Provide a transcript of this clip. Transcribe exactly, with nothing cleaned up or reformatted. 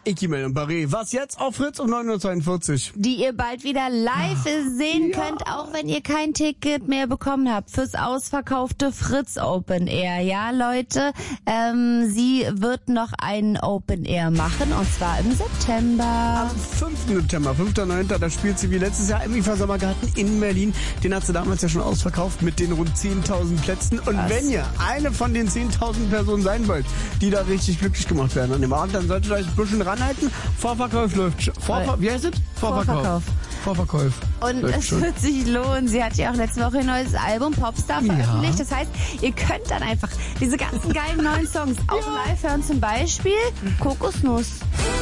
Ikimel und Barré. Was jetzt auf Fritz um neun Uhr zweiundvierzig. Die ihr bald wieder live sehen Ja. könnt, auch wenn ihr kein Ticket mehr bekommen habt fürs ausverkaufte Fritz Open Air. Ja, Leute, ähm, sie wird noch einen Open Air machen, und zwar im September. Am fünften September, fünfter neunter, da spielt sie wie letztes Jahr im I F A Sommergarten in Berlin. Den hat sie damals ja schon ausverkauft mit den rund zehntausend Plätzen. Und Was? wenn ihr eine von den zehntausend Personen sein wollt, die da richtig glücklich gemacht werden an dem Abend, dann solltet ihr euch ein bisschen ranhalten. Vorverkauf läuft schon. Vorver- Wie heißt es? Vorverkauf. Vorverkauf. Und läuft es schon. wird sich lohnen. Sie hat ja auch letzte Woche ein neues Album Popstar Ja. veröffentlicht. Das heißt, ihr könnt dann einfach diese ganzen geilen neuen Songs auch live hören. Zum Beispiel Kokosnuss.